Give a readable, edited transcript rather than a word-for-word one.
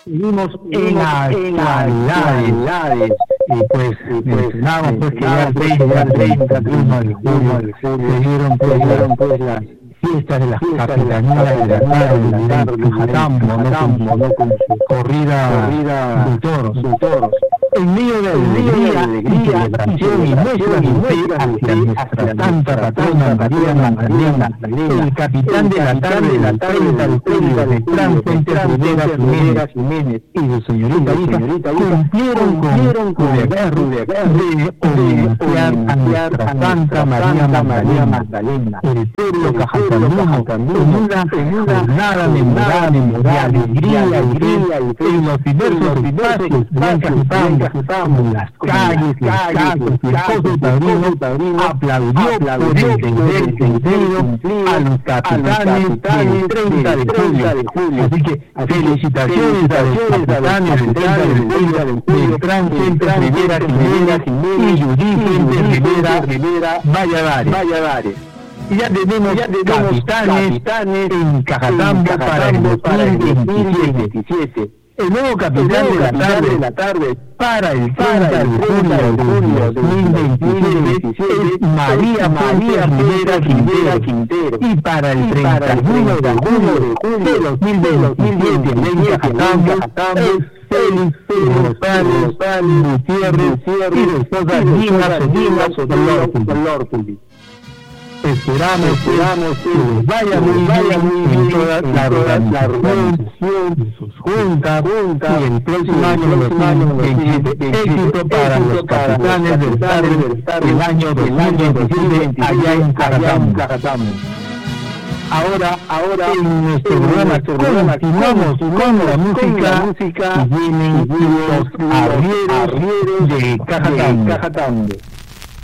Seguimos en actualidades. Y pues mencionamos pues que ya 31 de julio se dieron pues las fiestas de las capitanías de la tarde de Cajatambo, ¿no? Con su corrida de toros. En medio de alegría y celebración y nuestra fe hacia nuestra santa patrona María Magdalena, el capitán de la tarde del 30 de julio de Fran Fuentes Rivera Jiménez y su señorita hija cumplieron con su deber de homenajear a nuestra santa María Magdalena. El pueblo cajatamino en una jornada memorable de alegría y en los diversos espacios de Cajatambo, en las calles, las casas, y el esposo taurino aplaudió por entender sentido a los capitanes del 30 de julio. Así que felicitaciones a los capitanes del 30 de julio, Beltrán Fuentes Rivera Jiménez y Judith Fuentes Rivera Valladares. Y ya tenemos capitanes en Cajatambo para el 2027. El nuevo capitán de la tarde para el 30 de julio de 2027 es María Rivera Quintero. Y para el 31 de julio de 2027 en Cajatambo es Félix Gutiérrez y su esposa Dina Sotelortuli. Esperamos que les vaya muy bien en toda la organización, en sus juntas, y el próximo año 2027 éxito para los capitanes del tarde del año 2027 allá en Cajatambo. Ahora en nuestro programa continuamos con la música y vienen los arrieros de Cajatambo.